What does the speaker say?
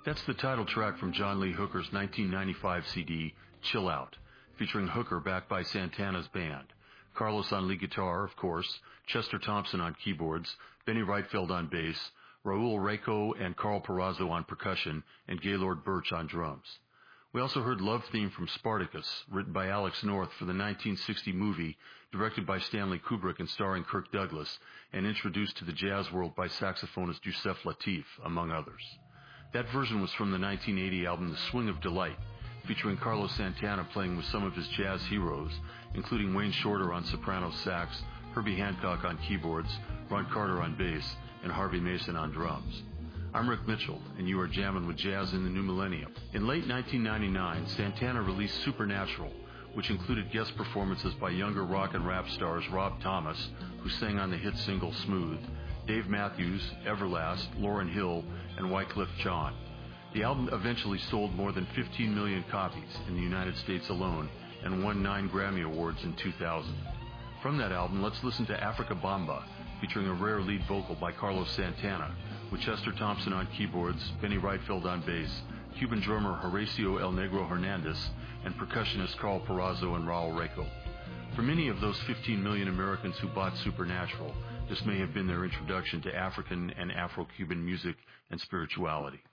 That's the title track from John Lee Hooker's 1995 CD, Chill Out, featuring Hooker backed by Santana's band. Carlos on lead guitar, of course, Chester Thompson on keyboards, Benny Reitfeld on bass, Raul Reco and Carl Perazzo on percussion, and Gaylord Birch on drums. We also heard Love Theme from Spartacus, written by Alex North for the 1960 movie, directed by Stanley Kubrick and starring Kirk Douglas, and introduced to the jazz world by saxophonist Yusef Lateef, among others. That version was from the 1980 album The Swing of Delight, featuring Carlos Santana playing with some of his jazz heroes, including Wayne Shorter on soprano sax, Herbie Hancock on keyboards, Ron Carter on bass, and Harvey Mason on drums. I'm Rick Mitchell, and you are jamming with Jazz in the New Millennium. In late 1999, Santana released Supernatural, which included guest performances by younger rock and rap stars Rob Thomas, who sang on the hit single Smooth, Dave Matthews, Everlast, Lauryn Hill, and Wyclef Jean. The album eventually sold more than 15 million copies in the United States alone and won 9 Grammy Awards in 2000. From that album, let's listen to Africa Bamba, featuring a rare lead vocal by Carlos Santana, with Chester Thompson on keyboards, Benny Reitfeld on bass, Cuban drummer Horacio El Negro Hernandez, and percussionist Carl Perazzo and Raul Reco. For many of those 15 million Americans who bought Supernatural, this may have been their introduction to African and Afro-Cuban music and spirituality.